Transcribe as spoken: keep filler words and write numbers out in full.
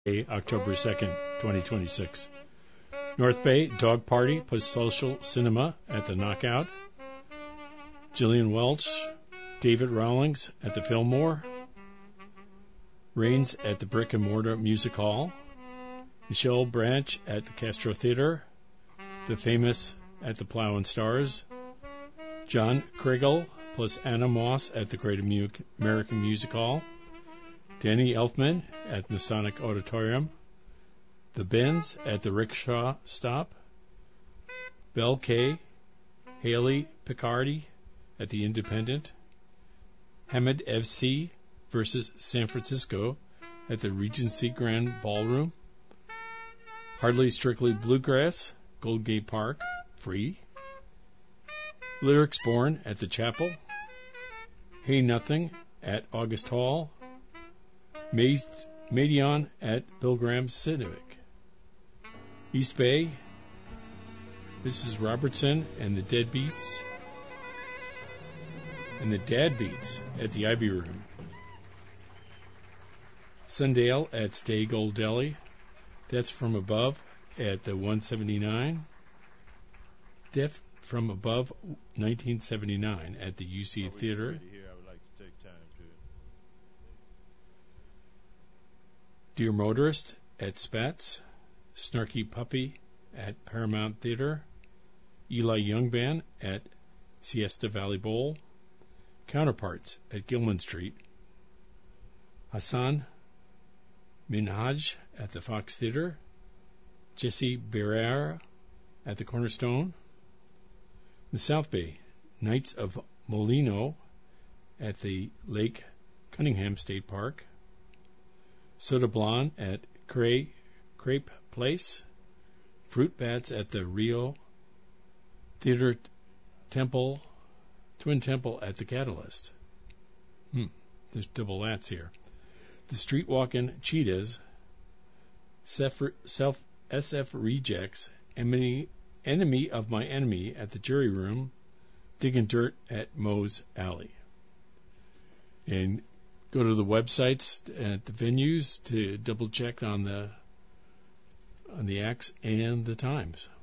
October second, twenty twenty-six. North Bay Dog Party plus Social Cinema at the Knockout. Gillian Welch, David Rawlings at the Fillmore. Rains at the Brick and Mortar Music Hall. Michelle Branch at the Castro Theater. The Famous at the Plow and Stars. John Kriegel plus Anna Moss at the Great American Music Hall. Danny Elfman at Masonic Auditorium. The Benz at the Rickshaw Stop. Belle Kay, Haley Picardi at the Independent. Hamed F C versus San Francisco at the Regency Grand Ballroom. Hardly Strictly Bluegrass, Golden Gate Park, free. Lyrics Born at the Chapel. Hey Nothing at August Hall. Madion at Bill Graham Civic. East Bay, Missus Robertson and the Deadbeats, and the Dad Beats at the Ivy Room. Sundale at Stay Gold Deli. Death from Above at the one seventy-nine. Death from Above nineteen seventy-nine at the U C Theater. Dear Motorist at Spats. Snarky Puppy at Paramount Theater. Eli Young Band at Siesta Valley Bowl. Counterparts at Gilman Street. Hassan Minhaj at the Fox Theater. Jesse Barrera at the Cornerstone. The South Bay, Knights of Molino at the Lake Cunningham State Park. Soda Blonde at Cray, Crepe Place. Fruit Bats at the Rio Theater Temple, Twin Temple at the Catalyst. Hmm, there's double lats here. The Street Walkin' Cheetahs, Self, Self S F Rejects, Enemy, Enemy of My Enemy at the Jury Room, Digging Dirt at Moe's Alley. And go to the websites at the venues to double check on the on the acts and the times.